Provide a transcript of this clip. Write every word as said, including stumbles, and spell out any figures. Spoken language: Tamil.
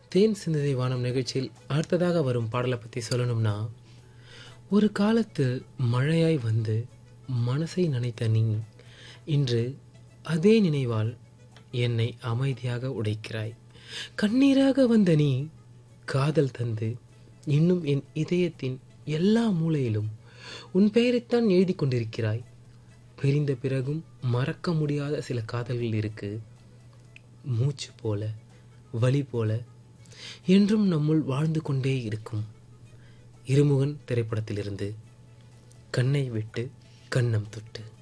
தேன் சிந்ததை வானம் நிகழ்ச்சியில் அடுத்ததாக வரும் பாடலை பற்றி சொல்லணும்னா, ஒரு காலத்தில் மழையாய் வந்து மனசை நனைத்த நீ இன்று அதே நினைவால் என்னை அமைதியாக உடைக்கிறாய். கண்ணீராக வந்த நீ காதல் தந்து இன்னும் என் இதயத்தின் எல்லா மூலையிலும் உன் பெயரைத்தான் எழுதி கொண்டிருக்கிறாய். பிரிந்த பிறகும் மறக்க முடியாத சில காதல்கள் இருக்கு. மூச்சு போல, வலி போல என்றும் நம்முள் வாழ்ந்து கொண்டே இருக்கும். இருமுகன் திரைப்படத்திலிருந்து கண்ணை விட்டு கன்னம் தொட்டு.